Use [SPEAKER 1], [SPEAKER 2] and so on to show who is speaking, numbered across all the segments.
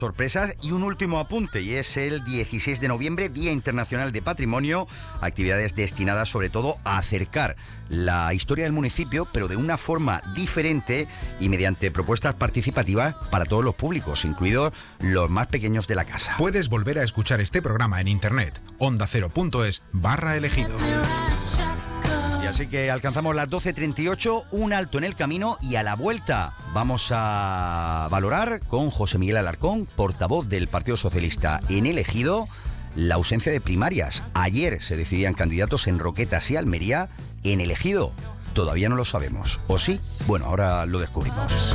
[SPEAKER 1] sorpresas. Y un último apunte, y es el 16 de noviembre, Día Internacional de Patrimonio, actividades destinadas sobre todo a acercar la historia del municipio, pero de una forma diferente y mediante propuestas participativas para todos los públicos, incluidos los más pequeños de la casa.
[SPEAKER 2] Puedes volver a escuchar este programa en internet, ondacero.es/elegido.
[SPEAKER 1] Y así que alcanzamos las 12:38, un alto en el camino, y a la vuelta vamos a valorar con José Miguel Alarcón, portavoz del Partido Socialista en el Ejido, la ausencia de primarias. Ayer se decidían candidatos en Roquetas y Almería. En el Ejido todavía no lo sabemos. ¿O sí? Bueno, ahora lo descubrimos.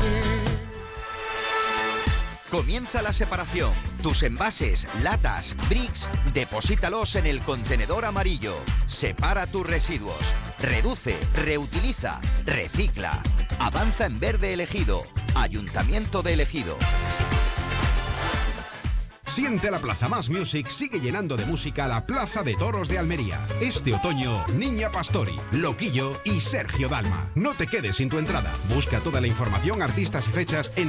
[SPEAKER 1] Comienza la separación. Tus envases, latas, bricks, deposítalos en el contenedor amarillo. Separa tus residuos. Reduce, reutiliza, recicla. Avanza en verde. Ejido. Ayuntamiento de Ejido.
[SPEAKER 3] Siente la Plaza Más Music sigue llenando de música la Plaza de Toros de Almería. Este otoño, Niña Pastori, Loquillo y Sergio Dalma. No te quedes sin tu entrada. Busca toda la información, artistas y fechas en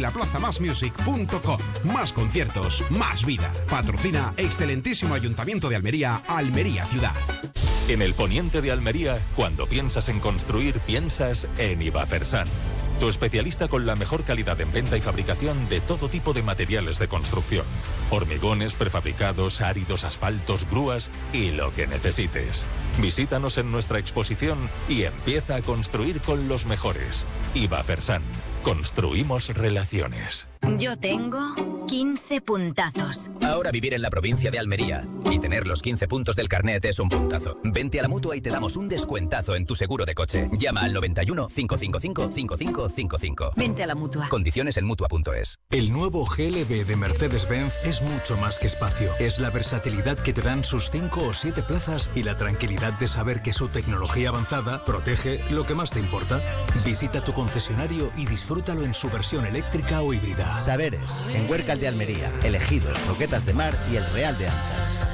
[SPEAKER 3] sientelaplazamasmusic.com. Más conciertos, más vida. Patrocina excelentísimo Ayuntamiento de Almería, Almería Ciudad.
[SPEAKER 4] En el poniente de Almería, cuando piensas en construir, piensas en Ibafersan. Tu especialista con la mejor calidad en venta y fabricación de todo tipo de materiales de construcción. Hormigones, prefabricados, áridos, asfaltos, grúas y lo que necesites. Visítanos en nuestra exposición y empieza a construir con los mejores. Ibafersan. Construimos relaciones.
[SPEAKER 5] Yo tengo 15 puntazos.
[SPEAKER 6] Ahora vivir en la provincia de Almería y tener los 15 puntos del carnet es un puntazo. Vente a la Mutua y te damos un descuentazo en tu seguro de coche. Llama al 91 555 5555.
[SPEAKER 5] Vente a la Mutua.
[SPEAKER 6] Condiciones en Mutua.es.
[SPEAKER 7] El nuevo GLB de Mercedes-Benz es mucho más que espacio. Es la versatilidad que te dan sus 5 o 7 plazas y la tranquilidad de saber que su tecnología avanzada protege lo que más te importa. Visita tu concesionario y disfrútalo en su versión eléctrica o híbrida.
[SPEAKER 8] Saberes, en Huércal de Almería, El Ejido, Roquetas de Mar y el Real de Antas.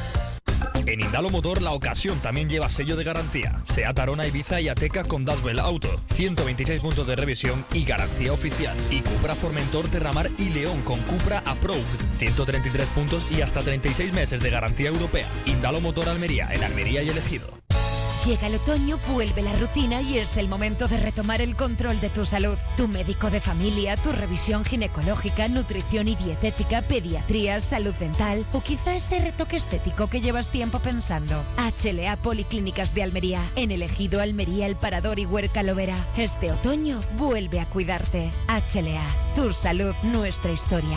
[SPEAKER 9] En Indalo Motor la ocasión también lleva sello de garantía. SEAT Arona, Ibiza y Ateca con Dazbel Auto. 126 puntos de revisión y garantía oficial. Y Cupra Formentor, Terramar y León con Cupra Approved. 133 puntos y hasta 36 meses de garantía europea. Indalo Motor Almería, en Almería y El Ejido.
[SPEAKER 10] Llega el otoño, vuelve la rutina y es el momento de retomar el control de tu salud. Tu médico de familia, tu revisión ginecológica, nutrición y dietética, pediatría, salud dental o quizá ese retoque estético que llevas tiempo pensando. HLA Policlínicas de Almería, en El Ejido, Almería, El Parador y Huércal Lovera. Este otoño vuelve a cuidarte. HLA, tu salud, nuestra historia.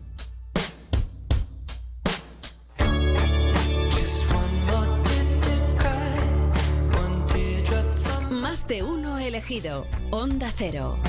[SPEAKER 5] De uno elegido. Onda Cero.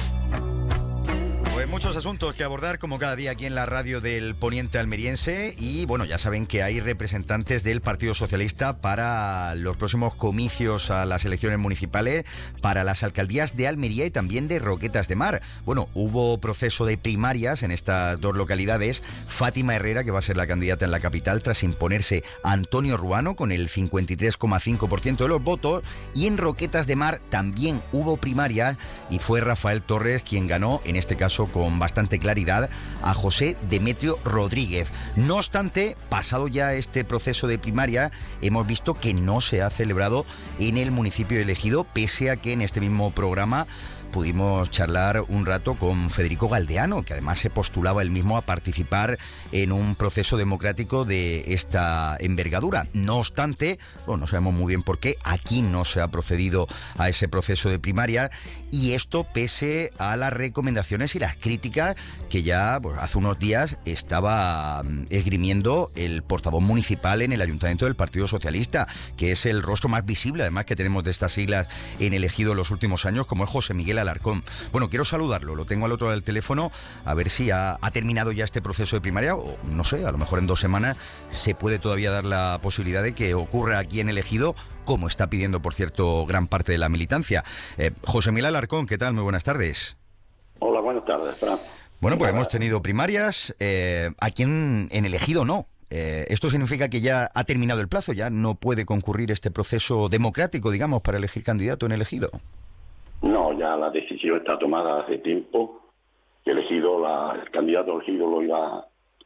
[SPEAKER 1] Pues muchos asuntos que abordar como cada día aquí en la radio del Poniente almeriense y bueno, ya saben que hay representantes del Partido Socialista para los próximos comicios a las elecciones municipales, para las alcaldías de Almería y también de Roquetas de Mar. Bueno, hubo proceso de primarias en estas dos localidades. Fátima Herrera, que va a ser la candidata en la capital tras imponerse a Antonio Ruano con el 53,5% de los votos, y en Roquetas de Mar también hubo primarias y fue Rafael Torres quien ganó, en este caso con bastante claridad, a José Demetrio Rodríguez. No obstante, pasado ya este proceso de primaria, hemos visto que no se ha celebrado en el municipio elegido, pese a que en este mismo programa pudimos charlar un rato con Federico Galdeano, que además se postulaba él mismo a participar en un proceso democrático de esta envergadura. No obstante, bueno, no sabemos muy bien por qué, aquí no se ha procedido a ese proceso de primaria, y esto pese a las recomendaciones y las críticas que ya hace unos días estaba esgrimiendo el portavoz municipal en el Ayuntamiento del Partido Socialista, que es el rostro más visible, además, que tenemos de estas siglas en elegido en los últimos años, como es José Miguel Alarcón. Bueno, quiero saludarlo, lo tengo al otro lado del teléfono, a ver si ha terminado ya este proceso de primaria, o no sé, a lo mejor en 2 semanas se puede todavía dar la posibilidad de que ocurra aquí en el Ejido, como está pidiendo, por cierto, gran parte de la militancia. José Miguel Alarcón, ¿qué tal? Muy buenas tardes.
[SPEAKER 11] Hola, buenas tardes, Fran.
[SPEAKER 1] Bueno, pues hemos tenido primarias, aquí en el Ejido no. ¿Esto significa que ya ha terminado el plazo? ¿Ya no puede concurrir este proceso democrático, digamos, para elegir candidato en el Ejido?
[SPEAKER 11] No, ya la decisión está tomada hace tiempo. El candidato elegido lo iba